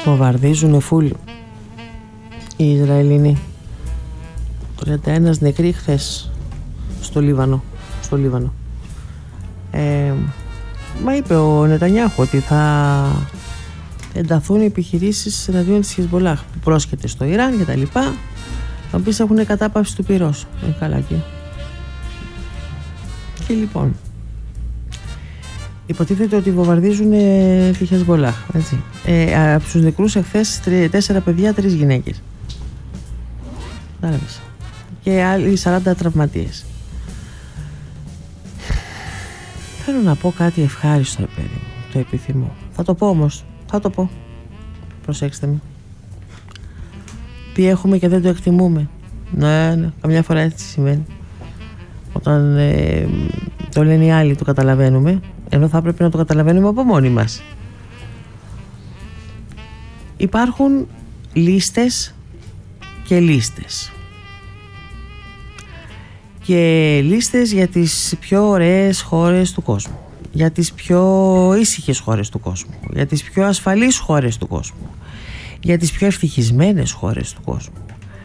Βομβαρδίζουνε φουλ οι Ισραηλινοί. 31 νεκροί χθες στο Λίβανο. Μα είπε ο Νετανιάχου ότι θα ενταθούν οι επιχειρήσεις εναντίον της Χεσμολάχ που πρόσχεται στο Ιράν και τα λοιπά. Θα πεις έχουν κατάπαυση του πυρός. Καλά εκεί. Και λοιπόν υποτίθεται ότι βομβαρδίζουν τη Χεσμολάχ, έτσι. Από τους νεκρούς εχθές 4 παιδιά, 3 γυναίκες. Κατάλαβες. Και άλλοι 40 τραυματίες. Θέλω να πω κάτι ευχάριστο, παιδί μου. Το επιθυμώ. Θα το πω όμως. Θα το πω. Προσέξτε με. Τι έχουμε και δεν το εκτιμούμε. Ναι, καμιά φορά έτσι συμβαίνει. Όταν το λένε οι άλλοι το καταλαβαίνουμε, ενώ θα έπρεπε να το καταλαβαίνουμε από μόνοι μας. Υπάρχουν λίστες και λίστες. Και λίστες για τις πιο ωραίες χώρες του κόσμου, για τις πιο ήσυχες χώρες του κόσμου, για τις πιο ασφαλείς χώρες του κόσμου, για τις πιο ευτυχισμένες χώρες του κόσμου.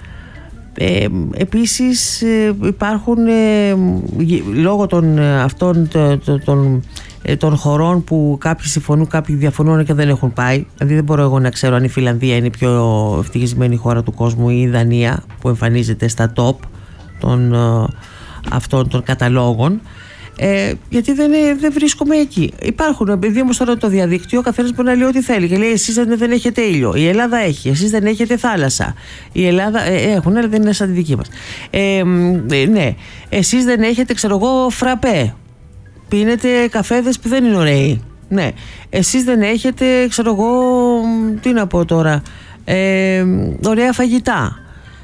Επίσης υπάρχουν λόγω των αυτών των χωρών που κάποιοι συμφωνούν, κάποιοι διαφωνούν και δεν έχουν πάει. Δηλαδή δεν μπορώ εγώ να ξέρω αν η Φιλανδία είναι η πιο ευτυχισμένη χώρα του κόσμου ή η Δανία που εμφανίζεται στα top των αυτών των καταλόγων, γιατί δεν βρίσκομαι εκεί. Υπάρχουν, επειδή όμως τώρα το διαδίκτυο, ο καθένας μπορεί να λέει ό,τι θέλει και λέει εσείς δεν έχετε ήλιο, η Ελλάδα έχει, εσείς δεν έχετε θάλασσα, η Ελλάδα έχουν, αλλά δεν είναι σαν τη δική μας. Ναι, εσείς δεν έχετε, ξέρω εγώ, φραπέ, πίνετε καφέδες που δεν είναι ωραίοι. Ναι, εσείς δεν έχετε, ξέρω εγώ, τι να πω τώρα, ωραία φαγητά.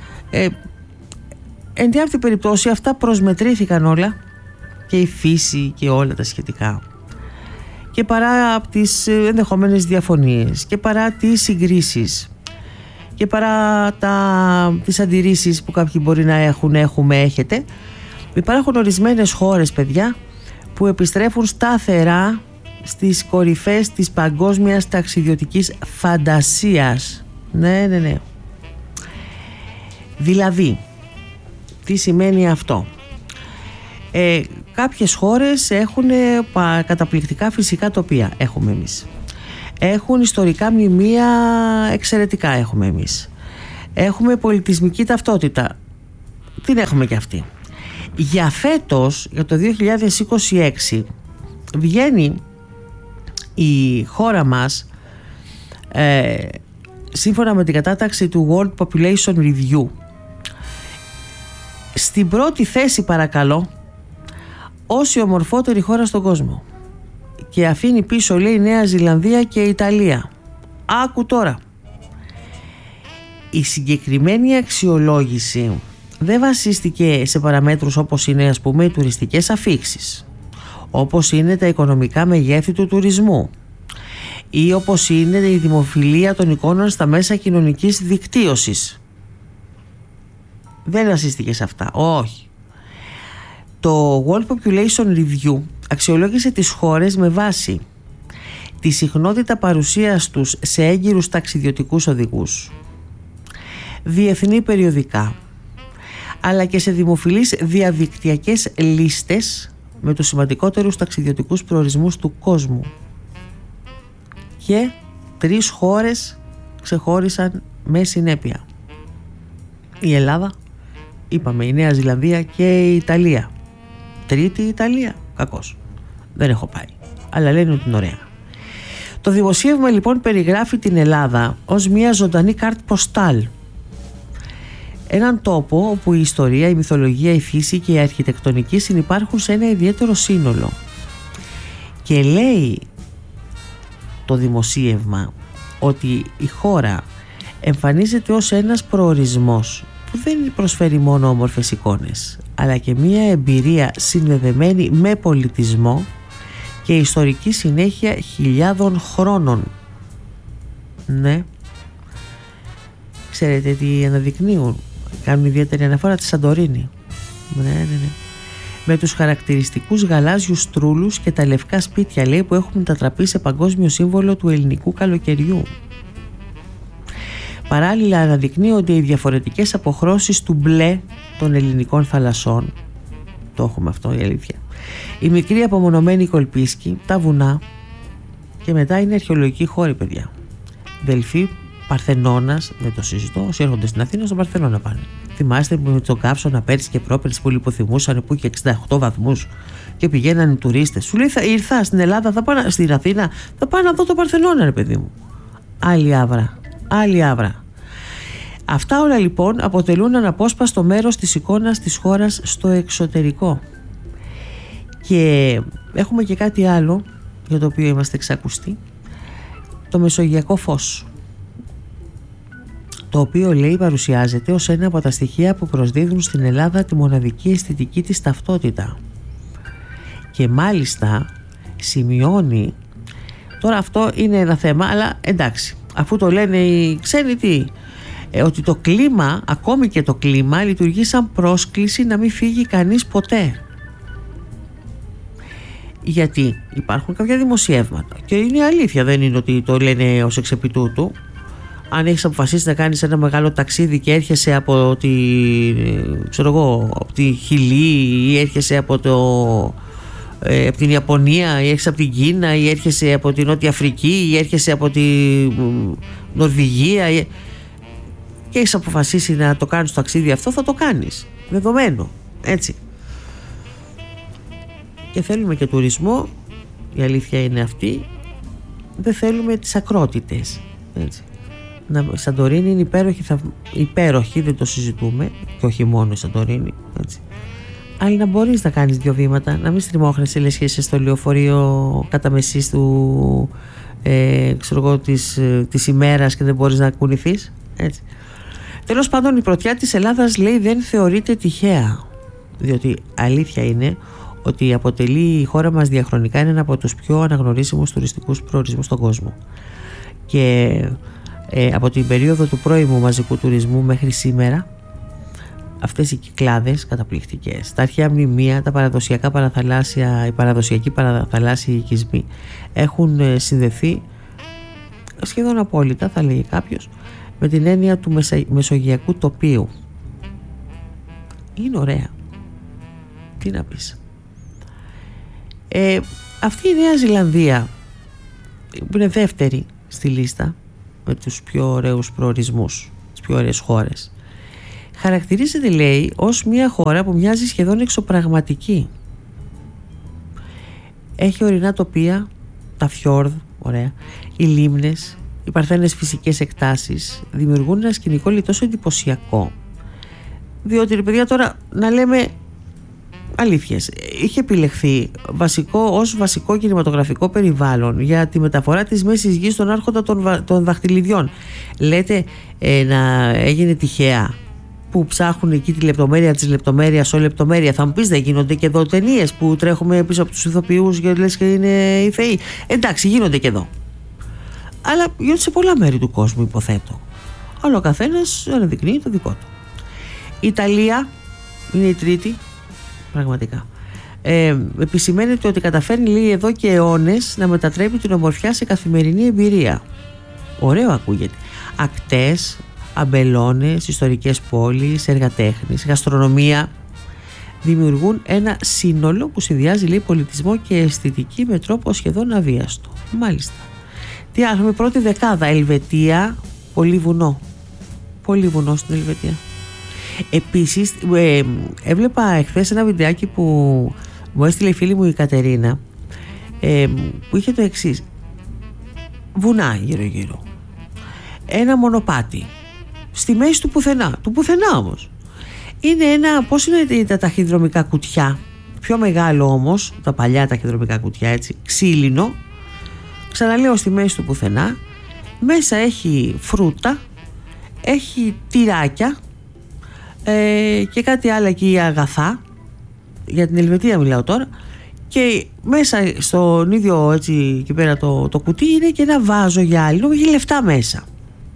Εν τη αυτή περιπτώσει αυτά προσμετρήθηκαν όλα, και η φύση και όλα τα σχετικά, και παρά από τις ενδεχόμενες διαφωνίες και παρά τις συγκρίσεις και παρά τις αντιρρήσεις που κάποιοι μπορεί να έχετε, υπάρχουν ορισμένες χώρες, παιδιά, που επιστρέφουν σταθερά στις κορυφές της παγκόσμιας ταξιδιωτικής φαντασίας. Ναι. Δηλαδή, τι σημαίνει αυτό? Κάποιες χώρες έχουν καταπληκτικά φυσικά τοπία, έχουμε εμείς. Έχουν ιστορικά μνημεία εξαιρετικά, έχουμε εμείς. Έχουμε πολιτισμική ταυτότητα, την έχουμε και αυτή. Για φέτος, για το 2026, βγαίνει η χώρα μας, σύμφωνα με την κατάταξη του World Population Review, στην πρώτη θέση, παρακαλώ, ως η ομορφότερη χώρα στον κόσμο. Και αφήνει πίσω, λέει, Νέα Ζηλανδία και Ιταλία. Άκου τώρα. Η συγκεκριμένη αξιολόγηση δεν βασίστηκε σε παραμέτρους όπως είναι, ας πούμε, οι τουριστικές αφίξεις, όπως είναι τα οικονομικά μεγέθη του τουρισμού ή όπως είναι η δημοφιλία των εικόνων στα μέσα κοινωνικής δικτύωσης. Δεν βασίστηκε σε αυτά, όχι. Το World Population Review αξιολόγησε τις χώρες με βάση τη συχνότητα παρουσίας τους σε έγκυρους ταξιδιωτικούς οδηγούς, διεθνή περιοδικά, αλλά και σε δημοφιλείς διαδικτυακές λίστες με τους σημαντικότερους ταξιδιωτικούς προορισμούς του κόσμου. Και 3 χώρες ξεχώρισαν με συνέπεια. Η Ελλάδα, είπαμε, η Νέα Ζηλανδία και η Ιταλία. Τρίτη η Ιταλία, κακώς. Δεν έχω πάει, αλλά λένε ότι είναι ωραία. Το δημοσίευμα λοιπόν περιγράφει την Ελλάδα ως μια ζωντανή κάρτ ποστάλ. Έναν τόπο όπου η ιστορία, η μυθολογία, η φύση και η αρχιτεκτονική συνυπάρχουν σε ένα ιδιαίτερο σύνολο. Και λέει το δημοσίευμα ότι η χώρα εμφανίζεται ως ένας προορισμός που δεν προσφέρει μόνο όμορφες εικόνες, αλλά και μια εμπειρία συνδεδεμένη με πολιτισμό και ιστορική συνέχεια χιλιάδων χρόνων. Ναι. Ξέρετε τι αναδεικνύουν? Κάνουν ιδιαίτερη αναφορά τη Σαντορίνη. Ναι. Με τους χαρακτηριστικούς γαλάζιους τρούλους και τα λευκά σπίτια, λέει, που έχουν μετατραπεί σε παγκόσμιο σύμβολο του ελληνικού καλοκαιριού. Παράλληλα αναδεικνύονται οι διαφορετικές αποχρώσεις του μπλε των ελληνικών θαλασσών. Το έχουμε αυτό, η αλήθεια. Η μικρή απομονωμένη Κολπίσκη, τα βουνά, και μετά είναι αρχαιολογικοί χώροι, παιδιά. Δελφή, Παρθενώνας, δεν το συζητώ. Όσοι έρχονται στην Αθήνα, στον Παρθενώνα πάνε. Θυμάστε που με τον Κάψονα πέρσι και πρόπερσι που λιποθυμούσαν, που είχε 68 βαθμούς και πηγαίναν οι τουρίστες. Σου λέει, ήρθα στην Ελλάδα, θα πάω στην Αθήνα, θα πάω να δω το Παρθενώνα, ρε παιδί μου. Άλλη άβρα. Άλλη άβρα. Αυτά όλα λοιπόν αποτελούν αναπόσπαστο μέρος της εικόνας της χώρας στο εξωτερικό. Και έχουμε και κάτι άλλο για το οποίο είμαστε εξακουστοί, το μεσογειακό φως, το οποίο, λέει, παρουσιάζεται ως ένα από τα στοιχεία που προσδίδουν στην Ελλάδα τη μοναδική αισθητική της ταυτότητα. Και μάλιστα σημειώνει, τώρα αυτό είναι ένα θέμα, αλλά εντάξει, αφού το λένε οι ξένοι, τι, ότι το κλίμα, ακόμη και το κλίμα, λειτουργεί σαν πρόσκληση να μην φύγει κανείς ποτέ. Γιατί υπάρχουν κάποια δημοσιεύματα και είναι αλήθεια, δεν είναι ότι το λένε ως εξ επί τούτου. Αν έχεις αποφασίσει να κάνεις ένα μεγάλο ταξίδι και έρχεσαι από τη, ξέρω εγώ, από τη Χιλή ή έρχεσαι από την Ιαπωνία ή έρχεσαι από την Κίνα ή έρχεσαι από την Νότια Αφρική ή έρχεσαι από τη Νορβηγία και έχεις αποφασίσει να το κάνεις το ταξίδι αυτό, θα το κάνεις, δεδομένο, έτσι. Και θέλουμε και τουρισμό, η αλήθεια είναι αυτή, δεν θέλουμε τις ακρότητες, έτσι. Σαντορίνη είναι υπέροχη, δεν το συζητούμε, και όχι μόνο η Σαντορίνη, έτσι. Αλλά να μπορείς να κάνεις 2 βήματα, να μην στριμώχνεσαι, λες και είσαι στο λεωφορείο κατά μεσής του της ημέρας και δεν μπορείς να κουνηθείς, έτσι. Τέλος πάντων, η πρωτιά της Ελλάδας, λέει, δεν θεωρείται τυχαία, διότι αλήθεια είναι ότι αποτελεί η χώρα μας διαχρονικά έναν από τους πιο αναγνωρίσιμους τουριστικούς προορισμούς στον κόσμο. Και από την περίοδο του πρώιμου μαζικού τουρισμού μέχρι σήμερα, αυτές οι κυκλάδες καταπληκτικές, τα αρχαία μνημεία, τα παραδοσιακά παραθαλάσσια, οι παραδοσιακοί παραθαλάσσιοι οικισμοί έχουν συνδεθεί σχεδόν απόλυτα, θα λέγει κάποιος, με την έννοια του μεσογειακού τοπίου. Είναι ωραία. Τι να πεις. Αυτή η Νέα Ζηλανδία, που είναι δεύτερη στη λίστα με τους πιο ωραίους προορισμούς, τις πιο ωραίες χώρες, χαρακτηρίζεται, λέει, ως μια χώρα που μοιάζει σχεδόν εξωπραγματική. Έχει ορεινά τοπία, τα φιόρδ, ωραία, οι λίμνες, οι παρθένες φυσικές εκτάσεις δημιουργούν ένα σκηνικό, λέει, τόσο εντυπωσιακό, διότι, ρε παιδιά, τώρα να λέμε αλήθειες, είχε επιλεχθεί ως βασικό κινηματογραφικό περιβάλλον για τη μεταφορά της Μέσης Γης στον άρχοντα των δαχτυλιδιών. Λέτε να έγινε τυχαία που ψάχνουν εκεί τη λεπτομέρεια της λεπτομέρειας, όλη λεπτομέρεια? Θα μου πεις, δεν γίνονται και εδώ ταινίες που τρέχουμε πίσω από τους ηθοποιούς και λες και είναι οι θεοί? Εντάξει, γίνονται και εδώ, αλλά γίνονται σε πολλά μέρη του κόσμου, υποθέτω. Αλλά ο καθένας αναδεικνύει το δικό του. Η Ιταλία είναι η τρίτη. Πραγματικά. Επισημαίνεται ότι καταφέρνει, λέει, εδώ και αιώνες να μετατρέπει την ομορφιά σε καθημερινή εμπειρία. Ωραίο ακούγεται. Ακτές, αμπελώνες, ιστορικές πόλεις, έργα τέχνης, γαστρονομία δημιουργούν ένα σύνολο που συνδυάζει, λέει, πολιτισμό και αισθητική με τρόπο σχεδόν αβίαστο. Μάλιστα. Τι άλλο, με πρώτη δεκάδα, Ελβετία, πολύ βουνό. Πολύ βουνό στην Ελβετία. Επίσης, έβλεπα εχθές ένα βιντεάκι που μου έστειλε η φίλη μου η Κατερίνα, που είχε το εξής: βουνά γύρω-γύρω, ένα μονοπάτι στη μέση του πουθενά όμως. Είναι ένα, πώς είναι τα ταχυδρομικά κουτιά, πιο μεγάλο όμως, τα παλιά ταχυδρομικά κουτιά, έτσι, ξύλινο, ξαναλέω, στη μέση του πουθενά. Μέσα έχει φρούτα, έχει τυράκια και κάτι άλλο εκεί αγαθά, για την Ελβετία μιλάω τώρα, και μέσα στον ίδιο, έτσι, εκεί πέρα το κουτί είναι και ένα βάζο γυάλινο που έχει λεφτά μέσα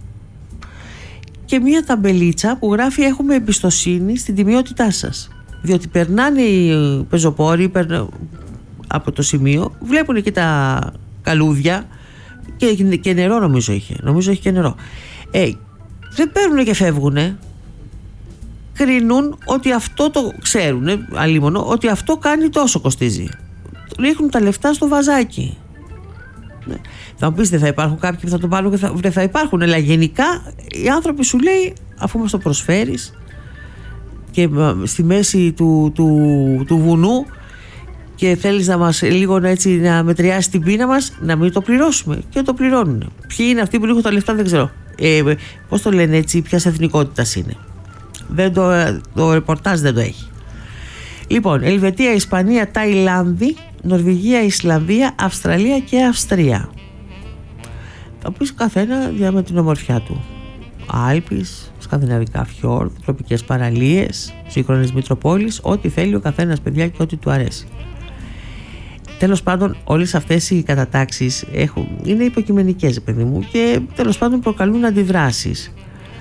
και μια ταμπελίτσα που γράφει «Έχουμε εμπιστοσύνη στην τιμιότητά σας», διότι περνάνε οι πεζοπόροι από το σημείο, βλέπουν εκεί τα καλούδια και νερό, νομίζω έχει και νερό, δεν παίρνουν και φεύγουνε. Κρίνουν ότι αυτό το ξέρουν, αλίμονο, ότι αυτό κάνει τόσο κοστίζει. Ρίχνουν τα λεφτά στο βαζάκι. Θα μου πεις, δεν θα υπάρχουν κάποιοι που θα το πάρουν και δεν θα υπάρχουν, αλλά γενικά οι άνθρωποι σου λέει, αφού μας το προσφέρεις και στη μέση του βουνού και θέλεις να μας λίγο έτσι να μετριάσει την πείνα μας, να μην το πληρώσουμε, και το πληρώνουν. Ποιοι είναι αυτοί που ρίχνουν τα λεφτά δεν ξέρω, πώς το λένε έτσι, ποιας εθνικότητας είναι, το ρεπορτάζ δεν το έχει. Λοιπόν, Ελβετία, Ισπανία, Ταϊλάνδη, Νορβηγία, Ισλανδία, Αυστραλία και Αυστρία. Θα πεις καθένα με την ομορφιά του. Άλπεις, σκανδιναβικά φιόρδ, τροπικές παραλίες, σύγχρονες μητροπόλεις, ό,τι θέλει ο καθένας, παιδιά, και ό,τι του αρέσει. Τέλος πάντων, όλες αυτές οι κατατάξεις είναι υποκειμενικές, παιδί μου, και τέλος πάντων προκαλούν αντιδράσεις.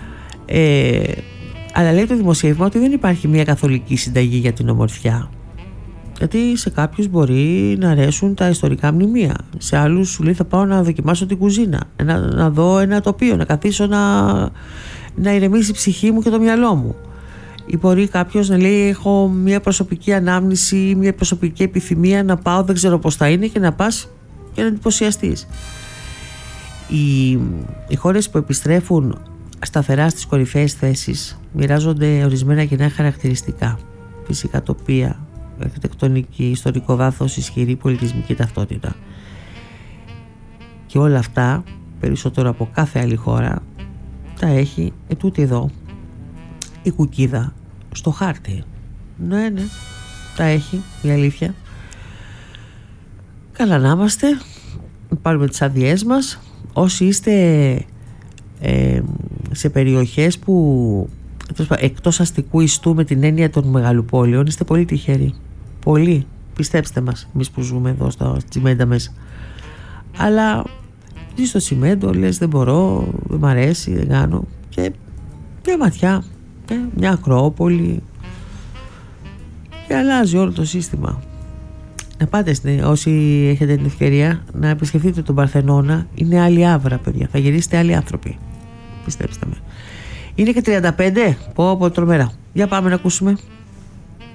Αλλά λέει το δημοσίευμα ότι δεν υπάρχει μια καθολική συνταγή για την ομορφιά. Γιατί σε κάποιους μπορεί να αρέσουν τα ιστορικά μνημεία. Σε άλλους σου λέει θα πάω να δοκιμάσω την κουζίνα, να δω ένα τοπίο, να καθίσω να ηρεμήσει η ψυχή μου και το μυαλό μου. Ή μπορεί κάποιος να λέει έχω μια προσωπική ανάμνηση, μια προσωπική επιθυμία να πάω, δεν ξέρω πώς θα είναι, και να πας και να εντυπωσιαστείς. Οι χώρες που επιστρέφουν σταθερά στις κορυφαίες θέσεις μοιράζονται ορισμένα κοινά χαρακτηριστικά, φυσικά τοπία, αρχιτεκτονική, ιστορικό βάθος, ισχυρή πολιτισμική ταυτότητα. Και όλα αυτά, περισσότερο από κάθε άλλη χώρα, τα έχει ετούτη εδώ η κουκίδα στο χάρτη. Ναι, τα έχει, η αλήθεια. Καλά να είμαστε, πάρουμε τις άδειές μας. Όσοι είστε σε περιοχές που εκτός αστικού ιστού, με την έννοια των μεγαλοπόλεων, είστε πολύ τυχεροί. Πολύ, πιστέψτε μας, εμείς που ζούμε εδώ στο τσιμέντα μέσα. Αλλά ζεις στο τσιμέντο, λες δεν μπορώ, δεν μ' αρέσει, δεν κάνω, και μια ματιά, μια Ακρόπολη, και αλλάζει όλο το σύστημα. Να πάτε, όσοι έχετε την ευκαιρία, να επισκεφτείτε τον Παρθενώνα. Είναι άλλη άβρα, παιδιά, θα γυρίσετε άλλοι άνθρωποι, πιστέψτε με. Είναι και 35, πω τρομερά. Για πάμε να ακούσουμε.